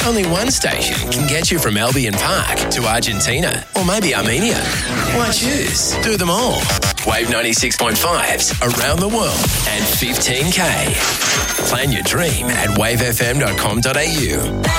Only one station can get you from Albion Park to Argentina or maybe Armenia. Why choose? Do them all. Wave 96.5s around the world and 15K. Plan your dream at wavefm.com.au.